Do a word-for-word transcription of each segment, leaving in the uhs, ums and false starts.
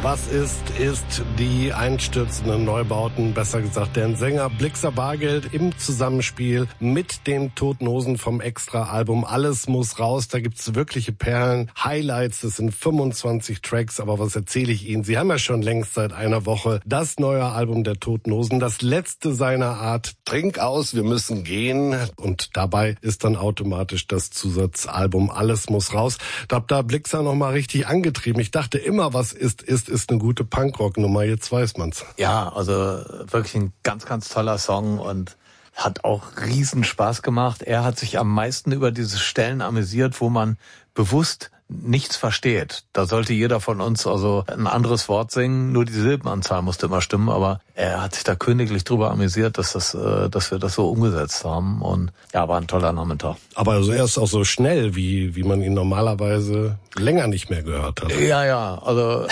Was ist, ist die einstürzenden Neubauten, besser gesagt deren Sänger Blixa Bargeld im Zusammenspiel mit den Toten Hosen vom Extra-Album Alles muss raus. Da gibt's wirkliche Perlen, Highlights, das sind fünfundzwanzig Tracks, aber was erzähle ich Ihnen? Sie haben ja schon längst seit einer Woche das neue Album der Toten Hosen, das letzte seiner Art. Trink aus, wir müssen gehen. Und dabei ist dann automatisch das Zusatzalbum Alles muss raus. Da hab da Blixa noch mal richtig angetrieben. Ich dachte immer, was ist, ist, ist eine gute Punkrock-Nummer. Jetzt weiß man's. Ja, also wirklich ein ganz, ganz toller Song und hat auch riesen Spaß gemacht. Er hat sich am meisten über diese Stellen amüsiert, wo man bewusst nichts versteht. Da sollte jeder von uns also ein anderes Wort singen, nur die Silbenanzahl musste immer stimmen, aber er hat sich da königlich drüber amüsiert, dass das, äh, dass wir das so umgesetzt haben und ja, war ein toller Nachmittag. Aber also er ist auch so schnell, wie wie man ihn normalerweise länger nicht mehr gehört hat. Ja, ja, also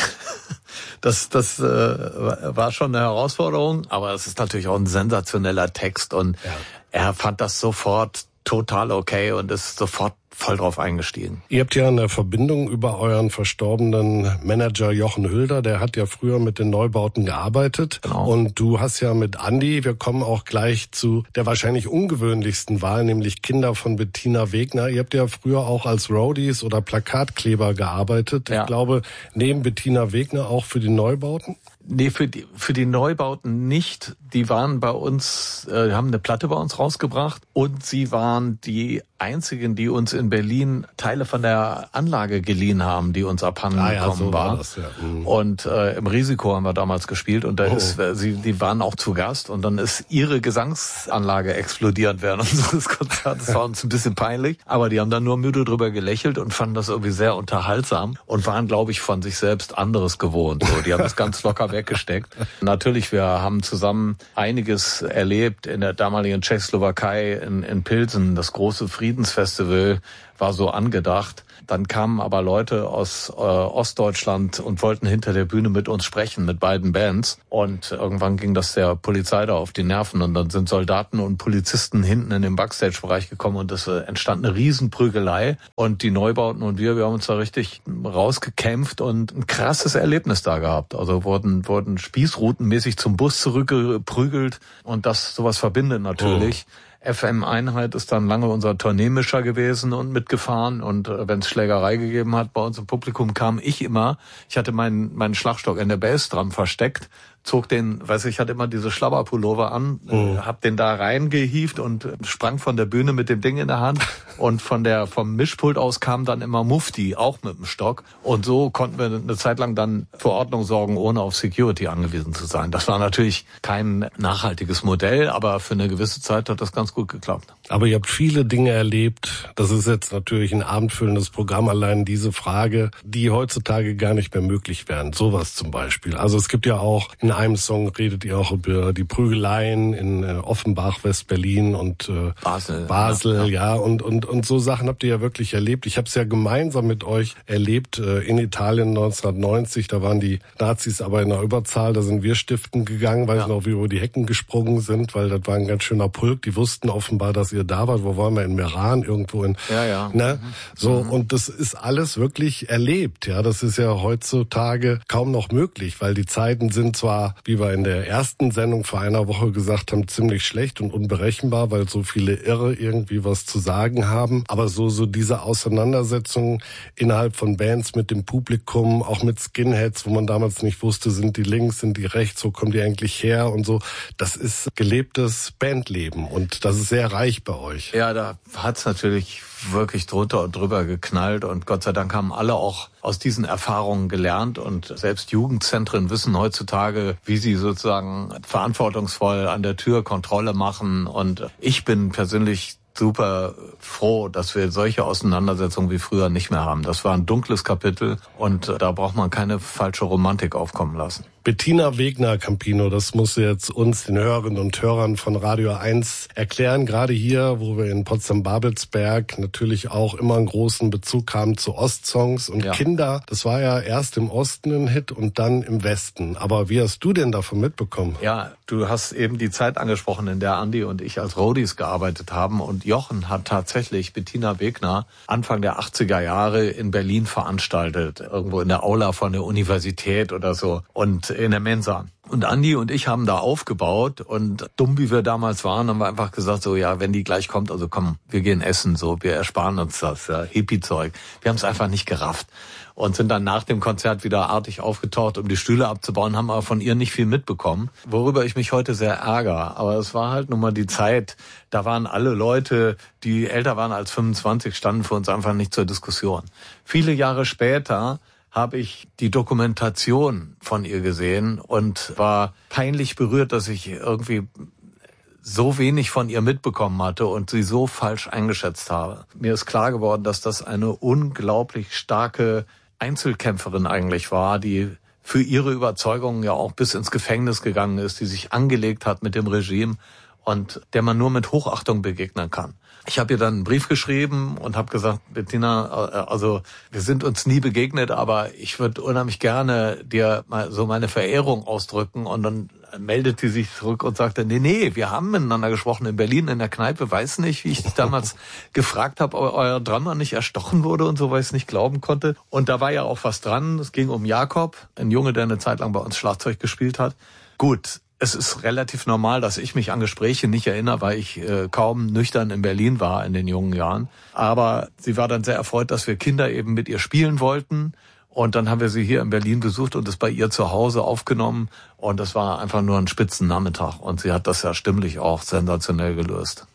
das das äh, war schon eine Herausforderung, aber es ist natürlich auch ein sensationeller Text und ja. Er fand das sofort total okay und ist sofort voll drauf eingestiegen. Ihr habt ja eine Verbindung über euren verstorbenen Manager Jochen Hülder, der hat ja früher mit den Neubauten gearbeitet. Genau. Und du hast ja mit Andi, wir kommen auch gleich zu der wahrscheinlich ungewöhnlichsten Wahl, nämlich Kinder von Bettina Wegner. Ihr habt ja früher auch als Roadies oder Plakatkleber gearbeitet. Ja. Ich glaube, neben Bettina Wegner auch für die Neubauten? Nee, für die, für die Neubauten nicht. Die waren bei uns, äh, haben eine Platte bei uns rausgebracht und sie waren die einzigen, die uns in Berlin Teile von der Anlage geliehen haben, die uns abhanden ah, ja, gekommen so war. war das, ja. mhm. Und äh, im Risiko haben wir damals gespielt und da oh. ist, sie, die waren auch zu Gast und dann ist ihre Gesangsanlage explodiert während unseres Konzerts. Das war uns ein bisschen peinlich, aber die haben dann nur müde drüber gelächelt und fanden das irgendwie sehr unterhaltsam und waren, glaube ich, von sich selbst anderes gewohnt. So, die haben das ganz locker weggesteckt. Natürlich, wir haben zusammen einiges erlebt in der damaligen Tschechoslowakei, in, in Pilsen, das große Friedensfestival war so angedacht. Dann kamen aber Leute aus äh, Ostdeutschland und wollten hinter der Bühne mit uns sprechen, mit beiden Bands. Und irgendwann ging das der Polizei da auf die Nerven. Und dann sind Soldaten und Polizisten hinten in den Backstage-Bereich gekommen und es äh, entstand eine Riesenprügelei. Und die Neubauten und wir, wir haben uns da richtig rausgekämpft und ein krasses Erlebnis da gehabt. Also wurden wurden spießrutenmäßig zum Bus zurückgeprügelt und das sowas verbindet natürlich. Oh. F M-Einheit ist dann lange unser Tourneemischer gewesen und mitgefahren. Und äh, wenn es Schlägerei gegeben hat bei uns im Publikum, kam ich immer. Ich hatte meinen meinen Schlagstock in der Bassdrum versteckt, zog den, weiß ich, hatte immer diese Schlabberpullover an, oh. äh, hab den da reingehievt und äh, sprang von der Bühne mit dem Ding in der Hand. Und von der vom Mischpult aus kam dann immer Mufti, auch mit dem Stock. Und so konnten wir eine Zeit lang dann für Ordnung sorgen, ohne auf Security angewiesen zu sein. Das war natürlich kein nachhaltiges Modell, aber für eine gewisse Zeit hat das ganz gut geklappt. Aber ihr habt viele Dinge erlebt. Das ist jetzt natürlich ein abendfüllendes Programm. Allein diese Frage, die heutzutage gar nicht mehr möglich wären. Sowas zum Beispiel. Also es gibt ja auch, in einem Song redet ihr auch über die Prügeleien in äh, Offenbach, West-Berlin und äh, Basel. Basel, ja. ja. ja. Und, und, und so Sachen habt ihr ja wirklich erlebt. Ich habe es ja gemeinsam mit euch erlebt äh, in Italien neunzehnhundertneunzig. Da waren die Nazis aber in der Überzahl. Da sind wir stiften gegangen, weil ja. sie noch über die Hecken gesprungen sind, weil das war ein ganz schöner Pulk. Die wussten offenbar, dass ihr da wart. Wo waren wir? In Meran, irgendwo in... Ja, ja. Ne? Mhm. So, mhm. und das ist alles wirklich erlebt. Ja, das ist ja heutzutage kaum noch möglich, weil die Zeiten sind zwar, wie wir in der ersten Sendung vor einer Woche gesagt haben, ziemlich schlecht und unberechenbar, weil so viele Irre irgendwie was zu sagen haben. Aber so, so diese Auseinandersetzung innerhalb von Bands mit dem Publikum, auch mit Skinheads, wo man damals nicht wusste, sind die links, sind die rechts, wo kommen die eigentlich her und so. Das ist gelebtes Bandleben und das ist sehr reich bei euch. Ja, da hat's natürlich wirklich drunter und drüber geknallt und Gott sei Dank haben alle auch aus diesen Erfahrungen gelernt und selbst Jugendzentren wissen heutzutage, wie sie sozusagen verantwortungsvoll an der Tür Kontrolle machen und ich bin persönlich super froh, dass wir solche Auseinandersetzungen wie früher nicht mehr haben. Das war ein dunkles Kapitel und da braucht man keine falsche Romantik aufkommen lassen. Bettina Wegner, Campino, das musst du jetzt uns, den Hörerinnen und Hörern von Radio eins erklären. Gerade hier, wo wir in Potsdam-Babelsberg natürlich auch immer einen großen Bezug haben zu Ostsongs und ja. Kinder. Das war ja erst im Osten ein Hit und dann im Westen. Aber wie hast du denn davon mitbekommen? Ja, du hast eben die Zeit angesprochen, in der Andi und ich als Roadies gearbeitet haben. Und Jochen hat tatsächlich Bettina Wegner Anfang der achtziger Jahre in Berlin veranstaltet. Irgendwo in der Aula von der Universität oder so. Und in der Mensa. Und Andi und ich haben da aufgebaut und dumm wie wir damals waren, haben wir einfach gesagt, so ja, wenn die gleich kommt, also komm, wir gehen essen, so, wir ersparen uns das, ja, Hippie-Zeug. Wir haben es einfach nicht gerafft und sind dann nach dem Konzert wieder artig aufgetaucht, um die Stühle abzubauen, haben aber von ihr nicht viel mitbekommen, worüber ich mich heute sehr ärgere. Aber es war halt nun mal die Zeit, da waren alle Leute, die älter waren als fünfundzwanzig, standen für uns einfach nicht zur Diskussion. Viele Jahre später habe ich die Dokumentation von ihr gesehen und war peinlich berührt, dass ich irgendwie so wenig von ihr mitbekommen hatte und sie so falsch eingeschätzt habe. Mir ist klar geworden, dass das eine unglaublich starke Einzelkämpferin eigentlich war, die für ihre Überzeugungen ja auch bis ins Gefängnis gegangen ist, die sich angelegt hat mit dem Regime und der man nur mit Hochachtung begegnen kann. Ich habe ihr dann einen Brief geschrieben und habe gesagt, Bettina, also wir sind uns nie begegnet, aber ich würde unheimlich gerne dir mal so meine Verehrung ausdrücken. Und dann meldet sie sich zurück und sagte, nee, nee, wir haben miteinander gesprochen in Berlin in der Kneipe. Weiß nicht, wie ich dich damals gefragt habe, ob euer Drummer nicht erstochen wurde und so, weil ich es nicht glauben konnte. Und da war ja auch was dran. Es ging um Jakob, ein Junge, der eine Zeit lang bei uns Schlagzeug gespielt hat. Gut. Es ist relativ normal, dass ich mich an Gespräche nicht erinnere, weil ich äh, kaum nüchtern in Berlin war in den jungen Jahren. Aber sie war dann sehr erfreut, dass wir Kinder eben mit ihr spielen wollten. Und dann haben wir sie hier in Berlin besucht und es bei ihr zu Hause aufgenommen. Und das war einfach nur ein Spitzennachmittag. Und sie hat das ja stimmlich auch sensationell gelöst.